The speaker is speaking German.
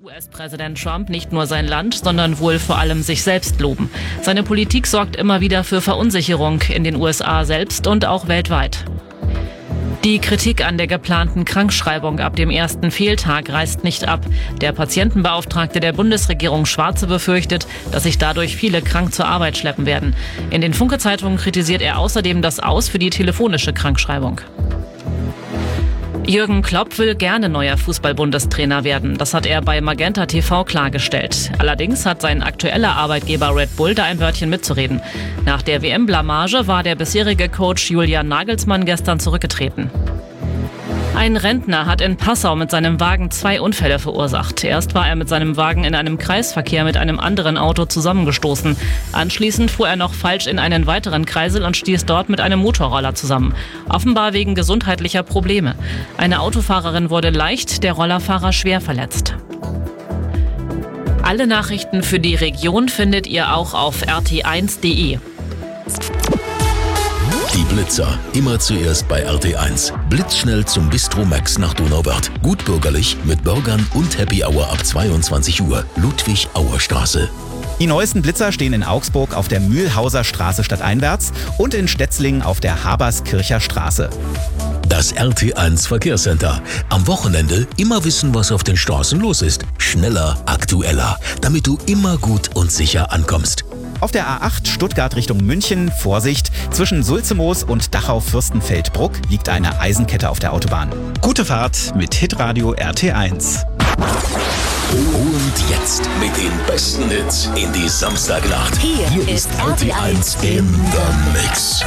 US-Präsident Trump nicht nur sein Land, sondern wohl vor allem sich selbst loben. Seine Politik sorgt immer wieder für Verunsicherung in den USA selbst und auch weltweit. Die Kritik an der geplanten Krankschreibung ab dem ersten Fehltag reißt nicht ab. Der Patientenbeauftragte der Bundesregierung Schwarze befürchtet, dass sich dadurch viele krank zur Arbeit schleppen werden. In den Funke-Zeitungen kritisiert er außerdem das Aus für die telefonische Krankschreibung. Jürgen Klopp will gerne neuer Fußball-Bundestrainer werden. Das hat er bei Magenta TV klargestellt. Allerdings hat sein aktueller Arbeitgeber Red Bull da ein Wörtchen mitzureden. Nach der WM-Blamage war der bisherige Coach Julian Nagelsmann gestern zurückgetreten. Ein Rentner hat in Passau mit seinem Wagen 2 Unfälle verursacht. Erst war er mit seinem Wagen in einem Kreisverkehr mit einem anderen Auto zusammengestoßen. Anschließend fuhr er noch falsch in einen weiteren Kreisel und stieß dort mit einem Motorroller zusammen. Offenbar wegen gesundheitlicher Probleme. Eine Autofahrerin wurde leicht, der Rollerfahrer schwer verletzt. Alle Nachrichten für die Region findet ihr auch auf rt1.de. Die Blitzer, immer zuerst bei RT1. Blitzschnell zum Bistro Max nach Donauwörth. Gut bürgerlich, mit Burgern und Happy Hour ab 22 Uhr. Ludwig-Auer-Straße. Die neuesten Blitzer stehen in Augsburg auf der Mühlhauser Straße stadteinwärts und in Stetzlingen auf der Haberskircher Straße. Das RT1 Verkehrscenter. Am Wochenende immer wissen, was auf den Straßen los ist. Schneller, aktueller, damit du immer gut und sicher ankommst. Auf der A8 Stuttgart Richtung München, Vorsicht, zwischen Sulzemoos und Dachau-Fürstenfeldbruck liegt eine Eisenkette auf der Autobahn. Gute Fahrt mit Hitradio RT1. Und jetzt mit den besten Hits in die Samstagnacht. Hier ist RT1 in the Mix.